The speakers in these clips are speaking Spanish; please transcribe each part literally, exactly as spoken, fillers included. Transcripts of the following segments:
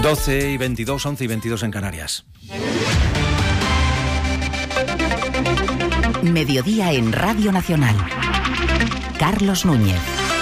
doce y veintidós, once y veintidós en Canarias. Mediodía en Radio Nacional. Carlos Núñez.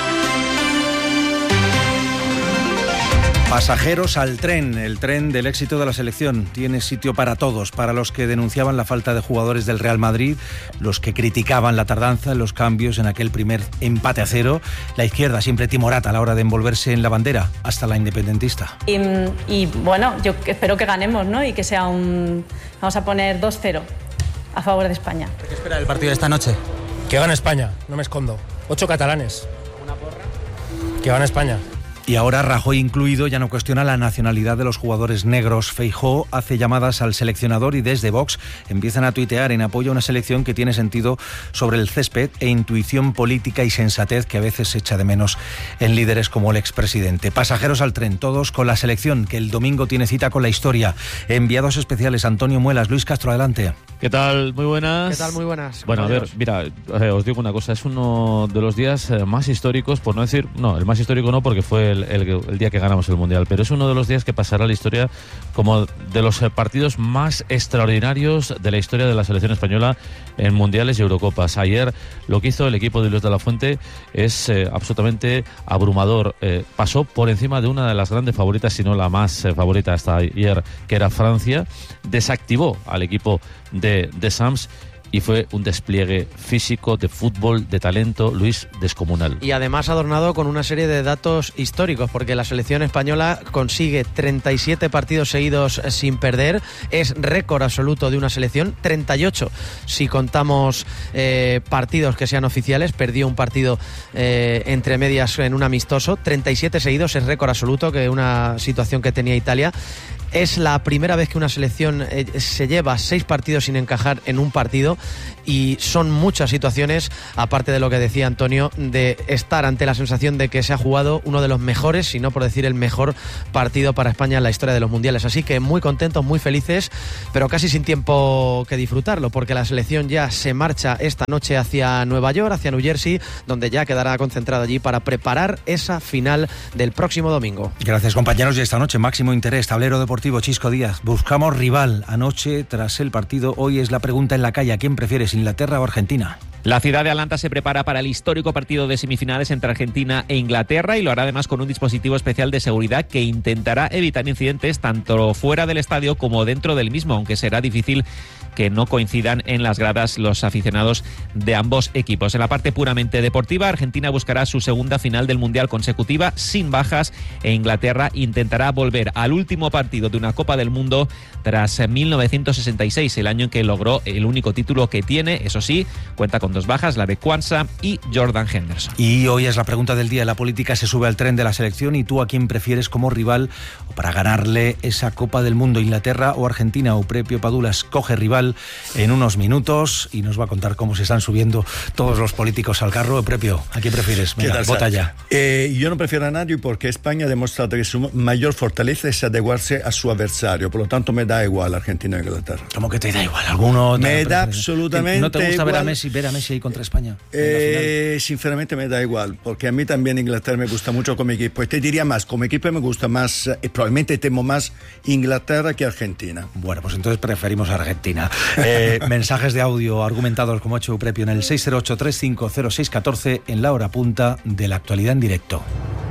Pasajeros al tren, el tren del éxito de la selección. Tiene sitio para todos, para los que denunciaban la falta de jugadores del Real Madrid, los que criticaban la tardanza en los cambios en aquel primer empate a cero, la izquierda siempre timorata a la hora de envolverse en la bandera, hasta la independentista. Y, y bueno, yo espero que ganemos, ¿no? Y que sea un... Vamos a poner dos cero a favor de España. ¿Qué espera el partido de esta noche? Que gane España, no me escondo. Ocho catalanes. ¿Una porra? Que gane España. Y ahora Rajoy incluido ya no cuestiona la nacionalidad de los jugadores negros. Feijóo hace llamadas al seleccionador y desde Vox empiezan a tuitear en apoyo a una selección que tiene sentido sobre el césped e intuición política y sensatez que a veces se echa de menos en líderes como el expresidente. Pasajeros al tren, todos con la selección, que el domingo tiene cita con la historia. Enviados especiales, Antonio Muelas, Luis Castro, adelante. ¿Qué tal? Muy buenas. ¿Qué tal? Muy buenas. Bueno, a ver, mira, eh, os digo una cosa, es uno de los días eh, más históricos, por no decir, no, el más histórico no, porque fue el, el, el día que ganamos el Mundial, pero es uno de los días que pasará a la historia como de los eh, partidos más extraordinarios de la historia de la selección española en Mundiales y Eurocopas. Ayer lo que hizo el equipo de Luis de la Fuente es eh, absolutamente abrumador. Eh, pasó por encima de una de las grandes favoritas, si no la más eh, favorita hasta ayer, que era Francia, desactivó al equipo de, de Sams y fue un despliegue físico, de fútbol, de talento, Luis, descomunal. Y además adornado con una serie de datos históricos, porque la selección española consigue treinta y siete partidos seguidos sin perder, es récord absoluto de una selección, treinta y ocho si contamos eh, partidos que sean oficiales, perdió un partido eh, entre medias en un amistoso, treinta y siete seguidos es récord absoluto, que una situación que tenía Italia. Es la primera vez que una selección eh, se lleva seis partidos sin encajar en un partido, y son muchas situaciones, aparte de lo que decía Antonio, de estar ante la sensación de que se ha jugado uno de los mejores, si no por decir el mejor partido para España en la historia de los mundiales. Así que muy contentos, muy felices, pero casi sin tiempo que disfrutarlo, porque la selección ya se marcha esta noche hacia Nueva York, hacia New Jersey, donde ya quedará concentrado allí para preparar esa final del próximo domingo. Gracias, compañeros. Y esta noche máximo interés, tablero deportivo. Chisco Díaz, buscamos rival anoche tras el partido. Hoy es la pregunta en la calle: ¿a quién prefieres, Inglaterra o Argentina? La ciudad de Atlanta se prepara para el histórico partido de semifinales entre Argentina e Inglaterra, y lo hará además con un dispositivo especial de seguridad que intentará evitar incidentes tanto fuera del estadio como dentro del mismo, aunque será difícil que no coincidan en las gradas los aficionados de ambos equipos. En la parte puramente deportiva, Argentina buscará su segunda final del Mundial consecutiva sin bajas, e Inglaterra intentará volver al último partido de una Copa del Mundo tras mil novecientos sesenta y seis, el año en que logró el único título que tiene. Eso sí, cuenta con dos bajas, la de Kwanzaa y Jordan Henderson. Y hoy es la pregunta del día. La política se sube al tren de la selección, y tú, ¿a quién prefieres como rival o para ganarle esa Copa del Mundo, Inglaterra o Argentina? Euprepio Padulas coge rival en unos minutos y nos va a contar cómo se están subiendo todos los políticos al carro. Euprepio, ¿a quién prefieres? Venga, vota ya. Eh, yo no prefiero a nadie, porque España ha demostrado que su mayor fortaleza es adecuarse a su adversario. Por lo tanto, me da igual Argentina o Inglaterra. ¿Cómo que te da igual? ¿Alguno me da absolutamente ¿No te gusta igual? ver a Messi, ver a Messi ahí contra España? Eh, sinceramente me da igual, porque a mí también Inglaterra me gusta mucho como equipo. Y te diría más, como equipo me gusta más, eh, probablemente temo más Inglaterra que Argentina. Bueno, pues entonces preferimos a Argentina. Eh, mensajes de audio argumentados, como ha hecho Euprepio, en el seis cero ocho, tres cinco cero, seis uno cuatro, en la hora punta de la actualidad en directo.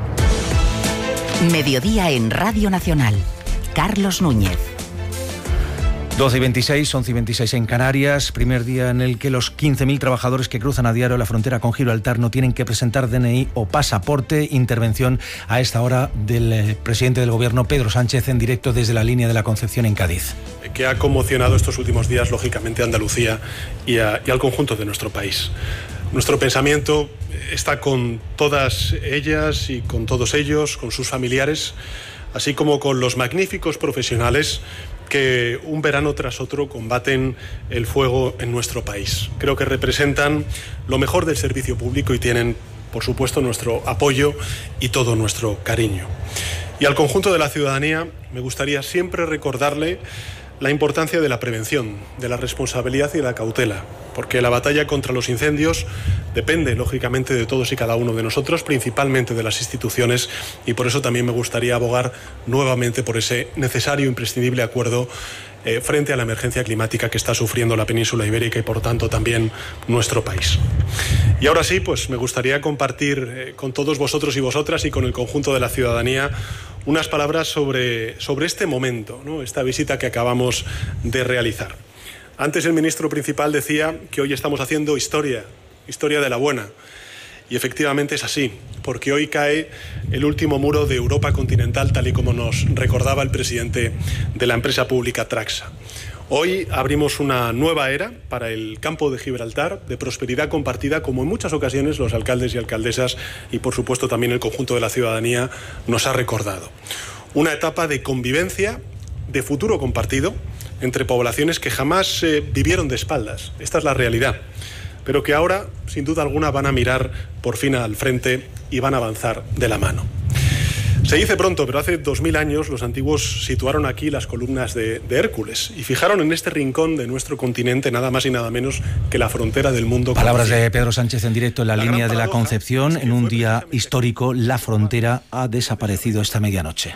Mediodía en Radio Nacional. Carlos Núñez. doce y veintiséis, once y veintiséis en Canarias, primer día en el que los quince mil trabajadores que cruzan a diario la frontera con Gibraltar no tienen que presentar D N I o pasaporte. Intervención a esta hora del eh, presidente del Gobierno, Pedro Sánchez, en directo desde la línea de la Concepción en Cádiz. Que ha conmocionado estos últimos días, lógicamente, a Andalucía y, a, y al conjunto de nuestro país. Nuestro pensamiento está con todas ellas y con todos ellos, con sus familiares, así como con los magníficos profesionales que un verano tras otro combaten el fuego en nuestro país. Creo que representan lo mejor del servicio público y tienen, por supuesto, nuestro apoyo y todo nuestro cariño. Y al conjunto de la ciudadanía me gustaría siempre recordarle la importancia de la prevención, de la responsabilidad y de la cautela, porque la batalla contra los incendios depende, lógicamente, de todos y cada uno de nosotros, principalmente de las instituciones, y por eso también me gustaría abogar nuevamente por ese necesario e imprescindible acuerdo eh, frente a la emergencia climática que está sufriendo la península ibérica y, por tanto, también nuestro país. Y ahora sí, pues me gustaría compartir eh, con todos vosotros y vosotras y con el conjunto de la ciudadanía unas palabras sobre, sobre este momento, ¿no? Esta visita que acabamos de realizar. Antes el ministro principal decía que hoy estamos haciendo historia, historia de la buena. Y efectivamente es así, porque hoy cae el último muro de Europa continental, tal y como nos recordaba el presidente de la empresa pública Traxa. Hoy abrimos una nueva era para el campo de Gibraltar, de prosperidad compartida, como en muchas ocasiones los alcaldes y alcaldesas y, por supuesto, también el conjunto de la ciudadanía nos ha recordado. Una etapa de convivencia, de futuro compartido, entre poblaciones que jamás eh, vivieron de espaldas. Esta es la realidad, pero que ahora, sin duda alguna, van a mirar por fin al frente y van a avanzar de la mano. Se dice pronto, pero hace dos mil años los antiguos situaron aquí las columnas de, de Hércules y fijaron en este rincón de nuestro continente nada más y nada menos que la frontera del mundo. Palabras de Pedro Sánchez en directo en la, la línea de la Concepción. En un día histórico, la frontera ha desaparecido esta medianoche.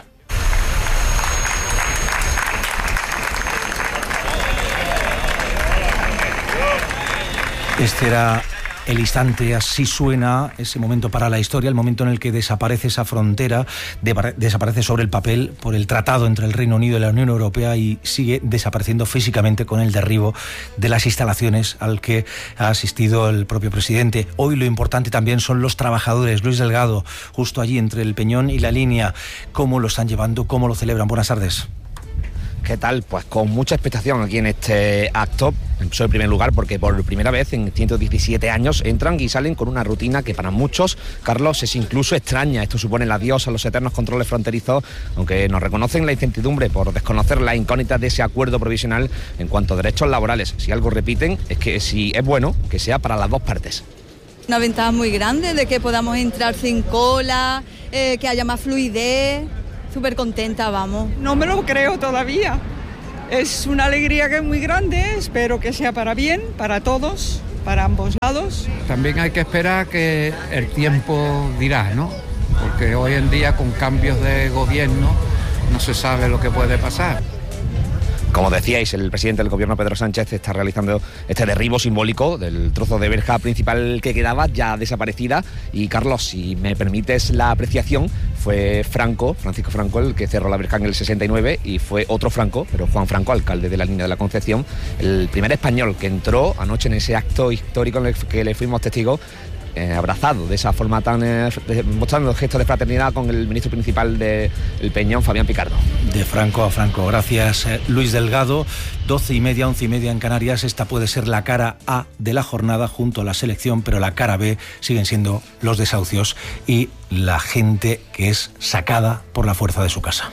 Este era el instante, así suena ese momento para la historia, el momento en el que desaparece esa frontera, de, desaparece sobre el papel por el tratado entre el Reino Unido y la Unión Europea y sigue desapareciendo físicamente con el derribo de las instalaciones al que ha asistido el propio presidente. Hoy lo importante también son los trabajadores. Luis Delgado, justo allí entre el Peñón y la línea, ¿cómo lo están llevando? ¿Cómo lo celebran? Buenas tardes. ¿Qué tal? Pues con mucha expectación aquí en este acto. Soy en primer lugar porque por primera vez en ciento diecisiete años entran y salen con una rutina que para muchos, Carlos, es incluso extraña. Esto supone el adiós a los eternos controles fronterizos, aunque nos reconocen la incertidumbre por desconocer las incógnitas de ese acuerdo provisional en cuanto a derechos laborales. Si algo repiten es que si es bueno, que sea para las dos partes. Una ventaja muy grande de que podamos entrar sin cola, eh, que haya más fluidez. Súper contenta, vamos. No me lo creo todavía. Es una alegría que es muy grande, espero que sea para bien, para todos, para ambos lados. También hay que esperar que el tiempo dirá, ¿no? Porque hoy en día con cambios de gobierno no se sabe lo que puede pasar. Como decíais, el presidente del gobierno, Pedro Sánchez, está realizando este derribo simbólico del trozo de verja principal que quedaba, ya desaparecida. Y, Carlos, si me permites la apreciación, fue Franco, Francisco Franco, el que cerró la verja en el sesenta y nueve, y fue otro Franco, pero Juan Franco, alcalde de la línea de la Concepción, el primer español que entró anoche en ese acto histórico en el que le fuimos testigos, Eh, abrazado de esa forma tan eh, mostrando gestos de fraternidad con el ministro principal del Peñón, Fabián Picardo. De Franco a Franco, gracias eh, Luis Delgado. Doce y media, once y media en Canarias. Esta puede ser la cara A de la jornada junto a la selección, pero la cara B siguen siendo los desahucios y la gente que es sacada por la fuerza de su casa.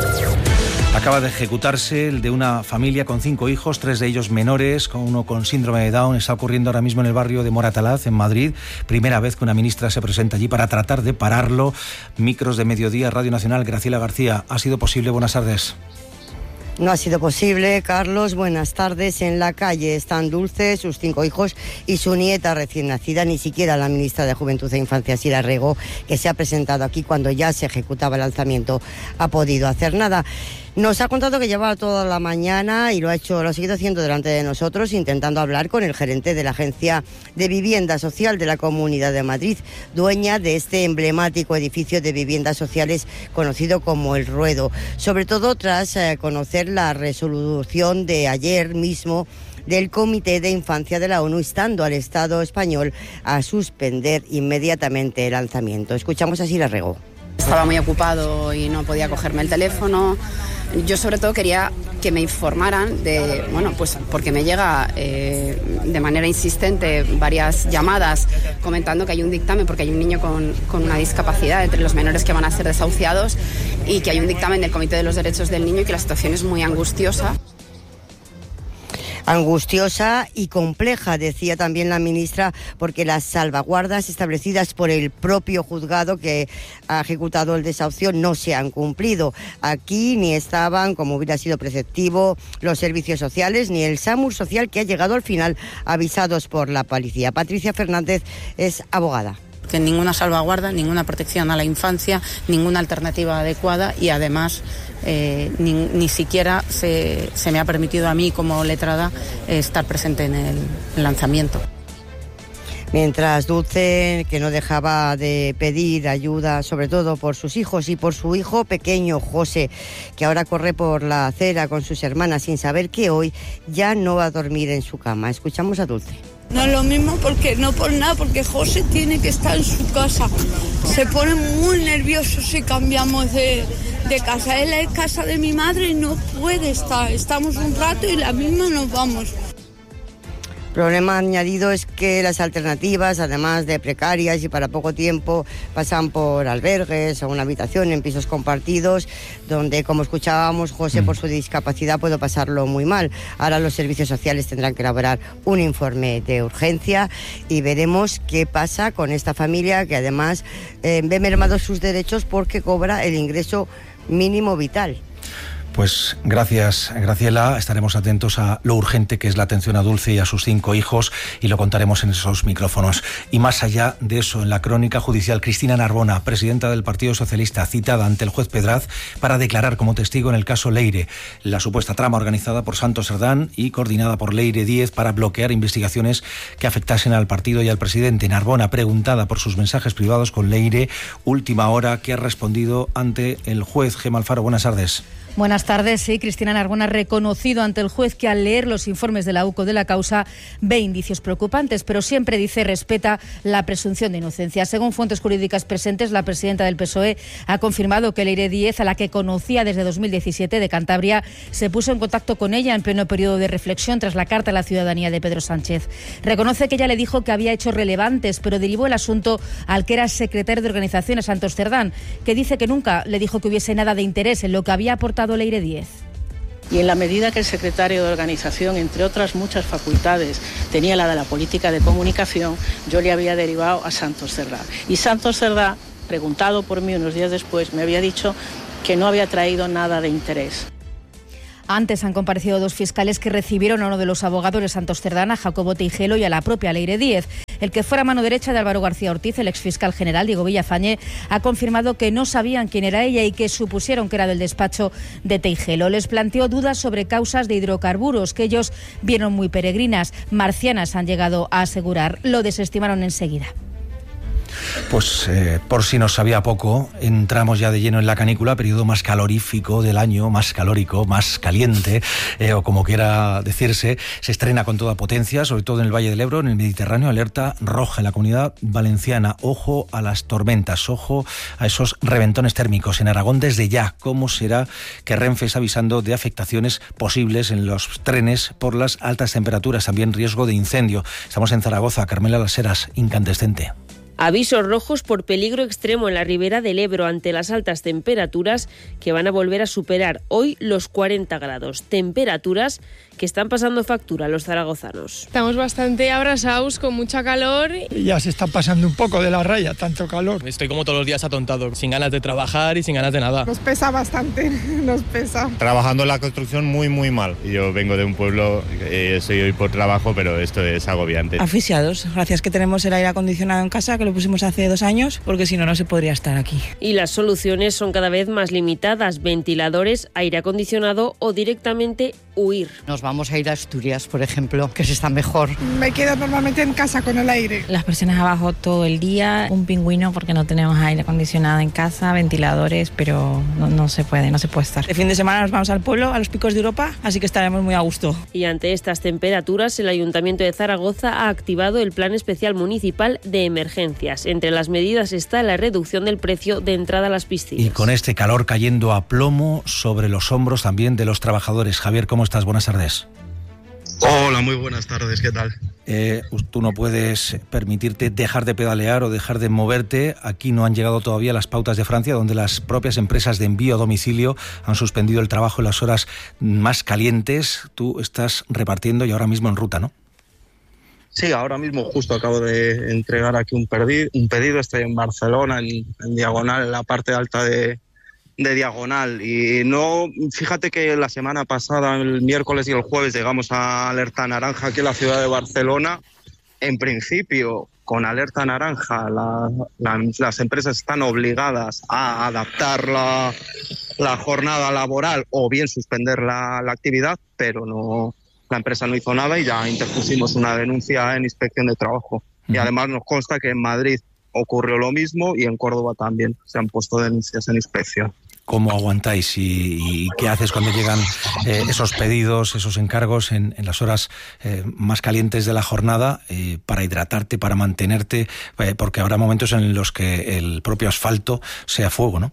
Acaba de ejecutarse el de una familia con cinco hijos, tres de ellos menores, con uno con síndrome de Down. Está ocurriendo ahora mismo en el barrio de Moratalaz, en Madrid. Primera vez que una ministra se presenta allí para tratar de pararlo. Micros de Mediodía, Radio Nacional. Graciela García, ¿ha sido posible? Buenas tardes. No ha sido posible, Carlos. Buenas tardes. En la calle están Dulce, sus cinco hijos y su nieta recién nacida. Ni siquiera la ministra de Juventud e Infancia, Sira Rego, que se ha presentado aquí cuando ya se ejecutaba el alzamiento, ha podido hacer nada. Nos ha contado que llevaba toda la mañana y lo ha hecho, lo ha seguido haciendo delante de nosotros, intentando hablar con el gerente de la Agencia de Vivienda Social de la Comunidad de Madrid, dueña de este emblemático edificio de viviendas sociales conocido como El Ruedo, sobre todo tras eh, conocer la resolución de ayer mismo del Comité de Infancia de la ONU, instando al Estado español a suspender inmediatamente el lanzamiento. Escuchamos a Sira Rego. Estaba muy ocupado y no podía cogerme el teléfono. Yo sobre todo quería que me informaran de, bueno, pues porque me llega eh, de manera insistente varias llamadas comentando que hay un dictamen, porque hay un niño con, con una discapacidad entre los menores que van a ser desahuciados, y que hay un dictamen del Comité de los Derechos del Niño y que la situación es muy angustiosa. Angustiosa y compleja, decía también la ministra, porque las salvaguardas establecidas por el propio juzgado que ha ejecutado el desahucio no se han cumplido. Aquí ni estaban, como hubiera sido preceptivo, los servicios sociales ni el SAMUR social, que ha llegado al final avisados por la policía. Patricia Fernández es abogada. Que ninguna salvaguarda, ninguna protección a la infancia, ninguna alternativa adecuada y además eh, ni, ni siquiera se, se me ha permitido a mí como letrada eh, estar presente en el lanzamiento. Mientras Dulce, que no dejaba de pedir ayuda, sobre todo por sus hijos y por su hijo pequeño, José, que ahora corre por la acera con sus hermanas sin saber que hoy ya no va a dormir en su cama. Escuchamos a Dulce. No es lo mismo porque no por nada, porque José tiene que estar en su casa. Se pone muy nervioso si cambiamos de, de casa. Él es casa de mi madre y no puede estar. Estamos un rato y la misma nos vamos. Problema añadido es que las alternativas, además de precarias y para poco tiempo, pasan por albergues o una habitación en pisos compartidos, donde, como escuchábamos, José, mm. por su discapacidad puede pasarlo muy mal. Ahora los servicios sociales tendrán que elaborar un informe de urgencia y veremos qué pasa con esta familia que además eh, ve mermados sus derechos porque cobra el ingreso mínimo vital. Pues gracias, Graciela. Estaremos atentos a lo urgente que es la atención a Dulce y a sus cinco hijos y lo contaremos en esos micrófonos. Y más allá de eso, en la crónica judicial, Cristina Narbona, presidenta del Partido Socialista, citada ante el juez Pedraz para declarar como testigo en el caso Leire, la supuesta trama organizada por Santos Cerdán y coordinada por Leire Díez para bloquear investigaciones que afectasen al partido y al presidente. Narbona, preguntada por sus mensajes privados con Leire, última hora, que ha respondido ante el juez. Gemma Alfaro, buenas tardes. Buenas tardes. Sí, Cristina Narbona ha reconocido ante el juez que al leer los informes de la U C O de la causa ve indicios preocupantes, pero siempre dice respeta la presunción de inocencia. Según fuentes jurídicas presentes, la presidenta del P S O E ha confirmado que Leire Díez, a la que conocía desde dos mil diecisiete de Cantabria, se puso en contacto con ella en pleno periodo de reflexión tras la carta a la ciudadanía de Pedro Sánchez. Reconoce que ella le dijo que había hechos relevantes, pero derivó el asunto al que era secretario de organización, a Santos Cerdán, que dice que nunca le dijo que hubiese nada de interés en lo que había aportado Leire Díez. Y en la medida que el secretario de organización, entre otras muchas facultades, tenía la de la política de comunicación, yo le había derivado a Santos Cerdá. Y Santos Cerdá, preguntado por mí unos días después, me había dicho que no había traído nada de interés. Antes han comparecido dos fiscales que recibieron a uno de los abogados de Santos Cerdán, a Jacobo Teijelo, y a la propia Leire Díez. El que fuera mano derecha de Álvaro García Ortiz, el exfiscal general Diego Villafañe, ha confirmado que no sabían quién era ella y que supusieron que era del despacho de Teijelo. Les planteó dudas sobre causas de hidrocarburos que ellos vieron muy peregrinas, marcianas, han llegado a asegurar. Lo desestimaron enseguida. Pues eh, por si nos sabía poco, entramos ya de lleno en la canícula, periodo más calorífico del año, más calórico, más caliente, eh, o como quiera decirse. Se estrena con toda potencia, sobre todo en el Valle del Ebro, en el Mediterráneo, alerta roja en la Comunidad Valenciana. Ojo a las tormentas, ojo a esos reventones térmicos. En Aragón, desde ya, ¿cómo será que Renfe está avisando de afectaciones posibles en los trenes por las altas temperaturas? También riesgo de incendio. Estamos en Zaragoza, Carmela Las Heras, incandescente. Avisos rojos por peligro extremo en la ribera del Ebro ante las altas temperaturas que van a volver a superar hoy los cuarenta grados. Temperaturas que están pasando factura a los zaragozanos. Estamos bastante abrasados, con mucha calor. Ya se está pasando un poco de la raya, tanto calor. Estoy como todos los días atontado, sin ganas de trabajar y sin ganas de nada. Nos pesa bastante, nos pesa. Trabajando en la construcción muy, muy mal. Yo vengo de un pueblo, eh, soy hoy por trabajo, pero esto es agobiante. Asfixiados, gracias que tenemos el aire acondicionado en casa, que lo pusimos hace dos años, porque si no, no se podría estar aquí. Y las soluciones son cada vez más limitadas: ventiladores, aire acondicionado o directamente huir. Nos vamos a ir a Asturias, por ejemplo, que se está mejor. Me quedo normalmente en casa con el aire. Las personas abajo todo el día, un pingüino porque no tenemos aire acondicionado en casa, ventiladores, pero no, no se puede, no se puede estar. El fin de semana nos vamos al pueblo, a los picos de Europa, así que estaremos muy a gusto. Y ante estas temperaturas, el Ayuntamiento de Zaragoza ha activado el Plan Especial Municipal de Emergencias. Entre las medidas está la reducción del precio de entrada a las piscinas. Y con este calor cayendo a plomo sobre los hombros también de los trabajadores. Javier, ¿cómo estás? Buenas tardes. Hola, muy buenas tardes, ¿qué tal? Eh, tú no puedes permitirte dejar de pedalear o dejar de moverte. Aquí no han llegado todavía las pautas de Francia, donde las propias empresas de envío a domicilio han suspendido el trabajo en las horas más calientes. Tú estás repartiendo y ahora mismo en ruta, ¿no? Sí, ahora mismo justo acabo de entregar aquí un, perdi- un pedido. Estoy en Barcelona, en, en Diagonal, en la parte alta de, de Diagonal. Y no, fíjate que la semana pasada, el miércoles y el jueves, llegamos a alerta naranja aquí en la ciudad de Barcelona. En principio, con alerta naranja, la, la, las empresas están obligadas a adaptar la, la jornada laboral o bien suspender la, la actividad, pero no... La empresa no hizo nada y ya interpusimos una denuncia en Inspección de Trabajo. Y además nos consta que en Madrid ocurrió lo mismo y en Córdoba también se han puesto denuncias en inspección. ¿Cómo aguantáis y, y qué haces cuando llegan eh, esos pedidos, esos encargos en, en las horas eh, más calientes de la jornada eh, para hidratarte, para mantenerte? Eh, porque habrá momentos en los que el propio asfalto sea fuego, ¿no?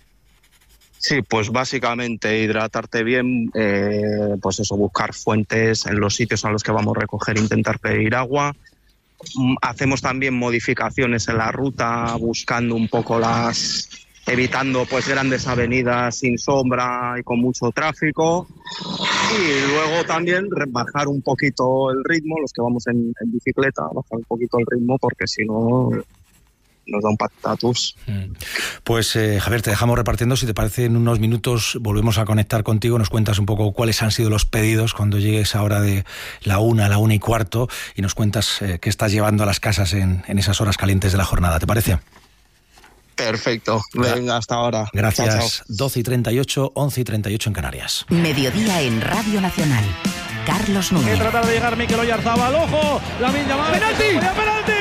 Sí, pues básicamente hidratarte bien, eh, pues eso, buscar fuentes en los sitios a los que vamos a recoger, intentar pedir agua. Hacemos también modificaciones en la ruta, buscando un poco las, evitando pues grandes avenidas sin sombra y con mucho tráfico. Y luego también bajar un poquito el ritmo, los que vamos en, en bicicleta, bajar un poquito el ritmo porque si no... nos da un patatus. Pues eh, Javier, te dejamos repartiendo. Si te parece, en unos minutos volvemos a conectar contigo, nos cuentas un poco cuáles han sido los pedidos cuando llegues a hora de la una, la una y cuarto, y nos cuentas eh, qué estás llevando a las casas en, en esas horas calientes de la jornada. ¿Te parece? Perfecto. Venga, hasta ahora. Gracias. Chao, chao. doce y treinta y ocho, once y treinta y ocho en Canarias. Mediodía en Radio Nacional. Carlos Núñez. Que tratar de llegar Mikel Oyarzabal. ¡Ojo! Lamine Yamal. ¡Penalti! ¡Penalti!